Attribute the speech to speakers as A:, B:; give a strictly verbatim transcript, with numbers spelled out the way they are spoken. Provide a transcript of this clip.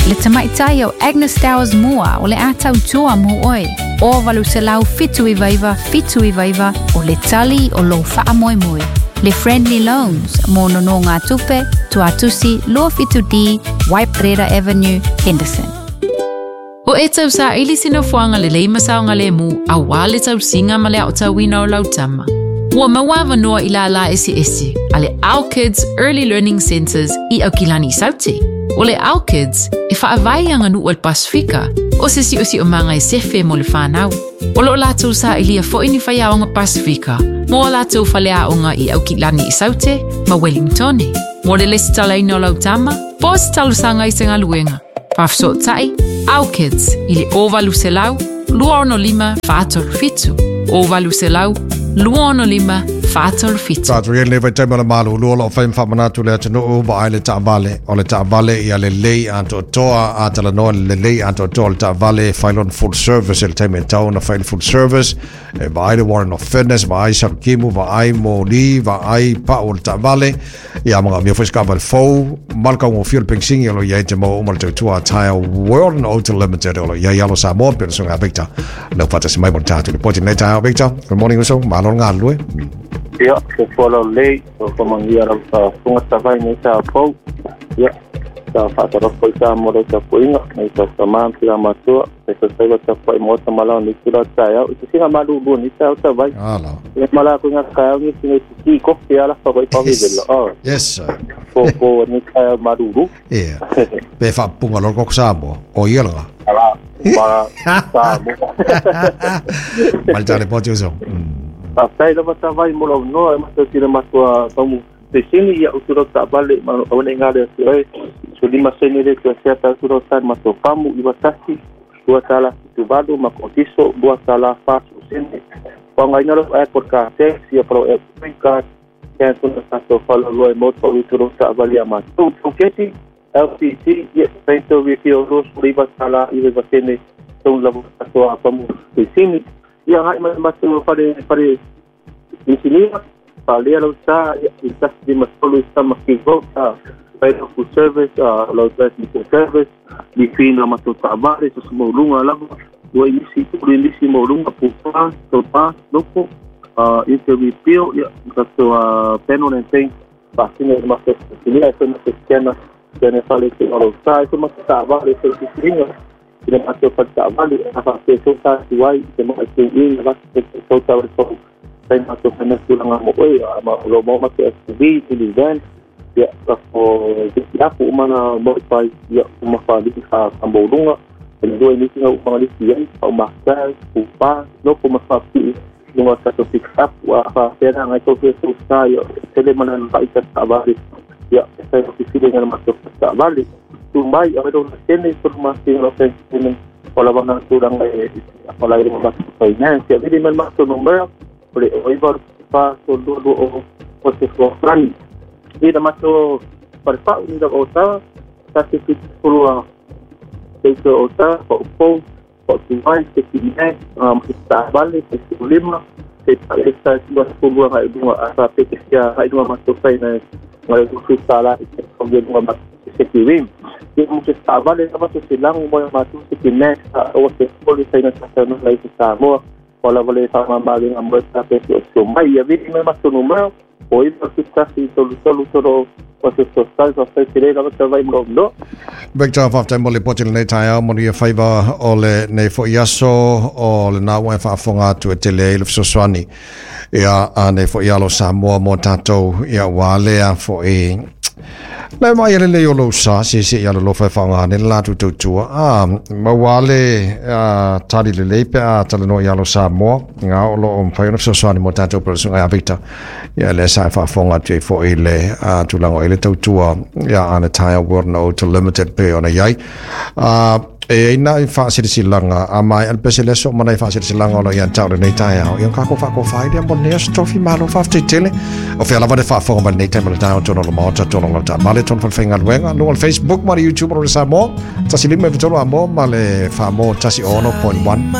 A: le tamaitai o Agnes Towers mua o le atau tua mo oi. O valu se lau fitu i vaiva, fitu i vaiva o le tali o lo faa moi moi. Le Friendly Loans mo nono ngā tupe, tuatusi, lo fitu di, Waiprera Avenue, Henderson.
B: O e tau sa ili sino fuanga le leima saonga le mu, a wale tau singa ma le au tau wina o lautama. Ua mawawa noa ila la esi esi, a le Our Kids Early Learning Centers i au kilani sauti. O le Our Kids, e whaavai anga nu o le Pasifika, o se si o si o manga e sefe mo le whanau. O lo lātou sa ilia fo ini whai aonga Pasifika, mo lātou whale aonga i au kilani i saute, ma Wellingtone. Mo le lesi talaina o lautama, po se talu sanga i senga luenga. Pafso tai, Our Kids, i le ovalu se lau, luono lima whātolu fitu. Ovalu se lau, luono lima whātolu fitu.
C: Tātou ian lewa taima le malu, luola o whaim whamanatu le atano o wa ai le ta vale, o le ta vale i a le lei anto toa, a tala noa le lei anto toa le ta vale, whailon full service, le taima e tau na whail full service, e wa ai le Warren of Fitness, wa ai Sarukimu, wa ai Moli, wa ai pa o le ta vale, i a mga mia whaiskava le fau, malka o fio le pengsingi alo iai te mo umal te tua taia World and Auto Limited, alo iai alo sa mo, pero sunga Victor, lau whata si mai bon tātu, le poti nei taia Victor, good morning uso, malon ngā lue.
D: Ia, se follow lei, so komangia ra sa funga sa vai nei sa pau. Ia, sa whātara poi sa moro sa poinga, nei sa sa maan pira matua, nei sa saiwa sa poi mota malao ni kura taia, i se singa malu bua ni sa sa vai.
C: Ala.
D: Ia mala ko nga kaya ni singa si ko ki ala fa vai pa vivelo. Oh.
C: Yes, sir.
D: Ko ko ni kaya malu ru.
C: Ia. Pe fa punga lo ko sa mo, o iela.
D: Ala. Ba sa mo.
C: Mal tale poti uso.
D: A sai lava ta vai mo no ma te tira matua como te sini ia uturo ta vale ma o ne ngale ai so lima sene le que se ta uturo ta ma to pamu i batasi dua sala tu vado ma contiso dua sala fa su sene pa ngai no ai por ka te si pro e ka que tu no sta to falo lo mo to uturo ta vale ma tu tu keti L P C ia pento vi fio ros riva sala i va sene to la to a pamu te sini ia hai mai masu pare pare insinia pale lo sa ia di masolo sta makigo sa pero full service a lo technical service di fino masu trabalho so smolunga la o isi por isi molunga pupa topa loco a interview ia so a penone tem pasine masu insinia so masu skena ne fale que lo sa so masu trabalho so insinia Kita masuk pada awal, apa sesuatu sesuai dengan ini, apa sesuatu sesuatu. Saya masuk ke sekolah ngamu, eh, kalau mau masuk S P V, tulisan, ya, kalau siapa mana mau pergi, ya, rumah fahli ke Kambodunga, dan dua ini tinggal rumah di sini, pemakai, upah, no pemakai, dengan satu fixap, apa sekarang itu sesuatu, ya, saya mana nak ikat awal, ya, saya fikir dengan masuk ke awal. Tumbai ada orang seni informasi lokal ini kalau bang kurang eh kalau ada masuk finance jadi memang masuk nombor boleh over pas dua dua proses koran ini masuk perpak ini dah otak tapi perlu itu otak pokok pokok tumbai sekitar kita balik ke lima kita kita dua puluh hari dua asal pekerja hari dua masuk finance kalau kita lah kemudian dua masuk sekirim yang mungkin sahabat yang apa tu silang umur yang matu sekitar awak boleh saya nak cakap lagi sama kalau boleh sama balik ambil tapi semua ya jadi memang tu nomor hoje kita si solusi solusi proses sosial sosial tidak dapat terbaik belum.
C: Victor Fafta mole potil nei taia moni e faiva ole nei fo iaso o le na wa fa fonga tu tele le soswani ia ane fo ialo Samoa mo tatou ia wale a fo e le mai le le lo sa si si ia lo fa fonga ne la tu tu tu a ma wale a tali le le pe a tale no ialo Samoa nga o lo on fa no soswani mo tatou per sunga Victor ia le sa fa fonga tu fo e le a tu lango ele tu tu ia ane taia World and Auto Limited pe ona yai a e ina fa sir silanga a mai al pesele so mana fa sir silanga lo ia tau nei tai au ia ka ko fa ko fa dia bon ne stofi malo fa te tele o fa la va de fa fo ban nei tai mal tau to no mo ta to no ta male ton fa fenga luenga no Facebook ma YouTube ro sa mo ta silime to mo male fa mo ta si ono point one